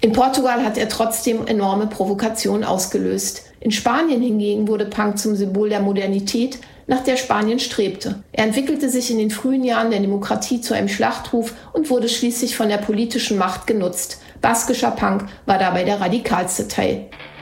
In Portugal hat er trotzdem enorme Provokationen ausgelöst. In Spanien hingegen wurde Punk zum Symbol der Modernität, nach der Spanien strebte. Er entwickelte sich in den frühen Jahren der Demokratie zu einem Schlachtruf und wurde schließlich von der politischen Macht genutzt. Baskischer Punk war dabei der radikalste Teil.